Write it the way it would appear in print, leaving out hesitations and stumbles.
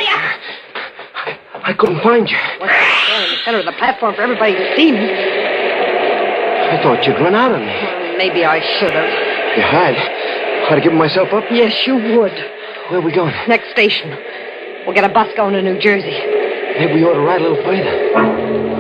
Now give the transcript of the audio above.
you? I couldn't find you. Well, in the center of the platform for everybody to see me. I thought you'd run out on me. Well, maybe I should have. You had. I'd have given myself up. Yes, you would. Where are we going? Next station. We'll get a bus going to New Jersey. Maybe we ought to ride a little further.